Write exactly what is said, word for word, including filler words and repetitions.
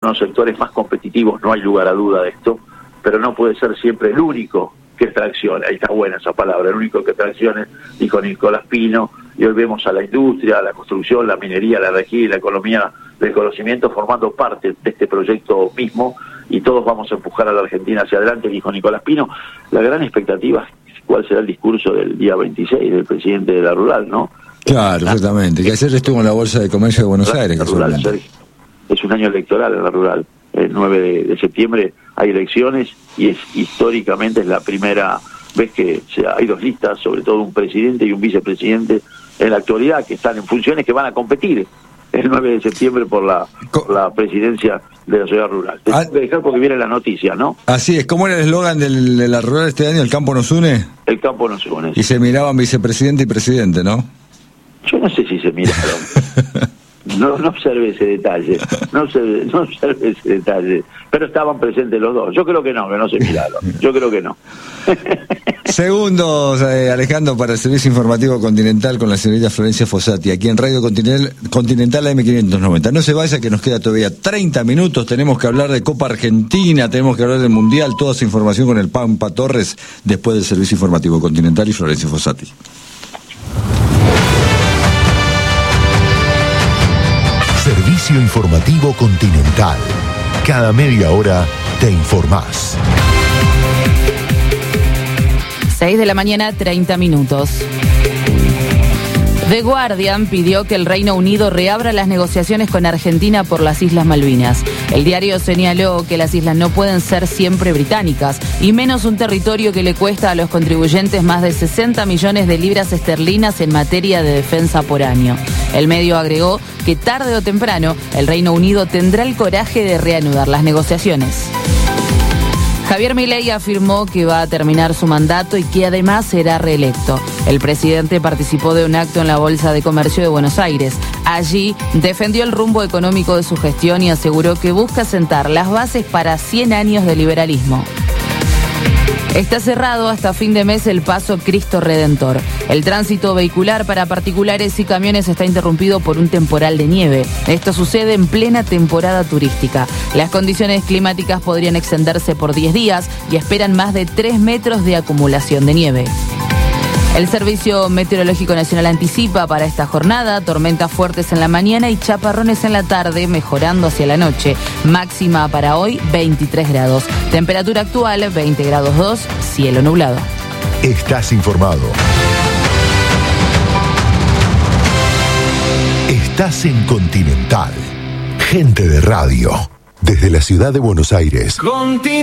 algunos sectores más competitivos, no hay lugar a duda de esto, pero no puede ser siempre el único que traccione. Ahí está buena esa palabra, el único que traccione, dijo Nicolás Pino, y hoy vemos a la industria, a la construcción, la minería, la energía y la economía del conocimiento formando parte de este proyecto mismo, y todos vamos a empujar a la Argentina hacia adelante, dijo Nicolás Pino. La gran expectativa es cuál será el discurso del día veintiséis del presidente de la Rural, ¿no? Claro, exactamente, que ayer estuvo en la Bolsa de Comercio de Buenos Aires. La Rural, es un año electoral en la Rural, el nueve de, de septiembre hay elecciones, y es históricamente es la primera vez que se, hay dos listas, sobre todo un presidente y un vicepresidente en la actualidad, que están en funciones, que van a competir el nueve de septiembre por la, por la presidencia de la ciudad rural. Te tengo que dejar porque viene la noticia, ¿no? Así es. ¿Cómo era el eslogan de la Rural este año? ¿El campo nos une? El campo nos une. Y se miraban vicepresidente y presidente, ¿no? Yo no sé si se miraron. No, no observe ese detalle, no observe, no observe ese detalle, pero estaban presentes los dos. Yo creo que no, que no se miraron, yo creo que no. Segundos, eh, Alejandro, para el Servicio Informativo Continental con la señorita Florencia Fossati, aquí en Radio Continental, Continental A M quinientos noventa. No se vaya, que nos queda todavía treinta minutos, tenemos que hablar de Copa Argentina, tenemos que hablar del Mundial, toda esa información con el Pampa Torres, después del Servicio Informativo Continental y Florencia Fossati. Servicio Informativo Continental. Cada media hora te informás. seis de la mañana, treinta minutos. The Guardian pidió que el Reino Unido reabra las negociaciones con Argentina por las Islas Malvinas. El diario señaló que las islas no pueden ser siempre británicas, y menos un territorio que le cuesta a los contribuyentes más de sesenta millones de libras esterlinas en materia de defensa por año. El medio agregó que tarde o temprano el Reino Unido tendrá el coraje de reanudar las negociaciones. Javier Milei afirmó que va a terminar su mandato y que además será reelecto. El presidente participó de un acto en la Bolsa de Comercio de Buenos Aires. Allí defendió el rumbo económico de su gestión y aseguró que busca sentar las bases para cien años de liberalismo. Está cerrado hasta fin de mes el paso Cristo Redentor. El tránsito vehicular para particulares y camiones está interrumpido por un temporal de nieve. Esto sucede en plena temporada turística. Las condiciones climáticas podrían extenderse por diez días y esperan más de tres metros de acumulación de nieve. El Servicio Meteorológico Nacional anticipa para esta jornada tormentas fuertes en la mañana y chaparrones en la tarde, mejorando hacia la noche. Máxima para hoy, veintitrés grados. Temperatura actual, veinte grados dos, cielo nublado. Estás informado. Estás en Continental. Gente de radio. Desde la ciudad de Buenos Aires.